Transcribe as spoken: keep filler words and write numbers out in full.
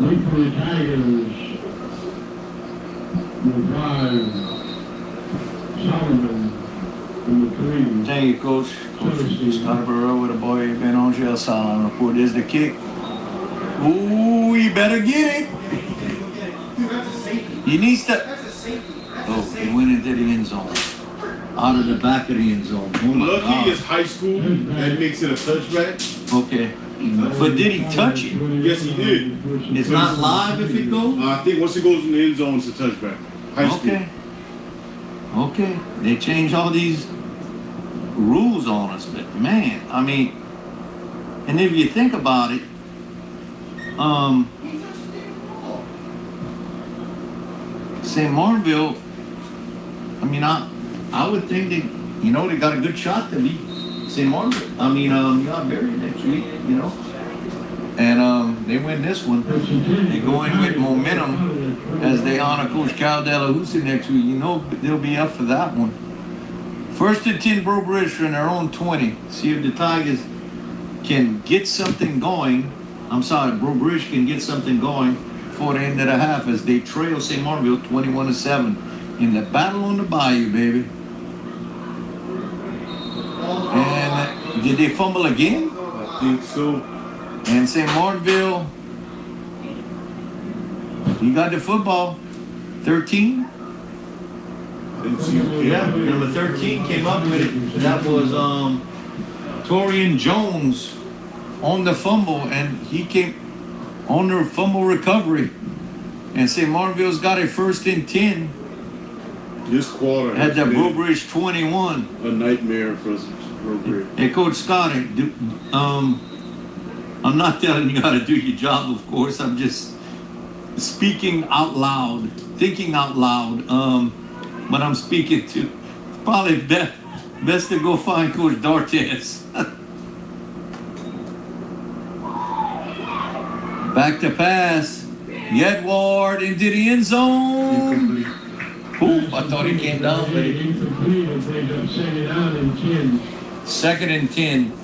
Lakewood Tigers will drive Solomon number three. Thank you, Coach. Coach Scarborough with a boy Benonge Salon report. There's the kick. Ooh, you better get it. He needs to. Oh, he went into the end zone. Out of the back of the end zone. Oh my Lucky God. is high school. That makes it a touchback. Okay. But did he touch it? Yes, he did. It's not live if it goes? Uh, I think once it goes in the end zone, it's a touchback. High school. Okay. Okay. They changed all these rules on us, but man, I mean, and if you think about it, um, Saint Martinville, I mean, I, I would think they, you know, they got a good shot to beat Saint Martinville. I mean, um, Yard Berry next week, you know, and um, they win this one. They go in with momentum as they honor Coach Cal Delahousie next week. You know, they'll be up for that one. First and ten, Breaux Bridge from their own twenty. See if the Tigers can get something going. I'm sorry, Breaux Bridge can get something going for the end of the half as they trail Saint Martinville twenty-one to seven in the battle on the bayou, baby. And did they fumble again? I think so. And Saint Martinville, he got the football. thirteen. Didn't see him. Yeah, number thirteen came up with it. That was um, Torian Jones on the fumble, and he came on the fumble recovery. And Saint Martinville's got a first and ten This quarter at has the been Breaux Bridge twenty-one. a nightmare for Breaux Bridge. Hey, Coach Scotty, do, um, I'm not telling you how to do your job, of course. I'm just speaking out loud, thinking out loud. Um, but I'm speaking to probably best, best to go find Coach D'Artes. Back to pass. Yetward into the end zone. Ooh, I thought he came down with it. Incomplete. It brings up second out and ten. Second and ten.